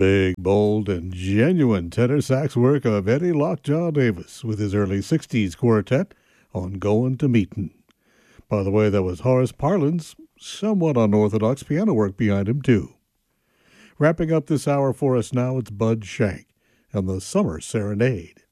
big, bold, and genuine tenor sax work of Eddie Lockjaw Davis with his early 60s quartet on Goin' to Meetin'. By the way, that was Horace Parlin's somewhat unorthodox piano work behind him, too. Wrapping up this hour for us now, it's Bud Shank and the Summer Serenade.